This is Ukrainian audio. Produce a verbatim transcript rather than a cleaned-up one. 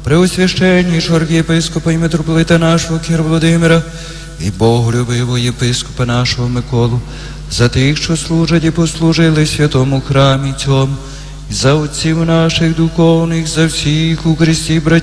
Преосвященнішого архієпископа і митрополита нашого Кир Володимира, і боголюбивого єпископа нашого Миколу, за тих, що служать і послужили святому храмі цьому, і за отців наших духовних, за всіх у Христі братів